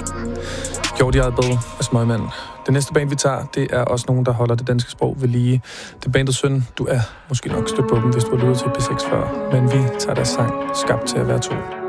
Gjort i eget bed af Smøgmand. Det næste band, vi tager, det er også nogen, der holder det danske sprog ved lige. Det er bandet Søn. Du er måske nok stødt på dem, hvis du har lyttet til P6 før. Men vi tager deres sang Skabt til at være to.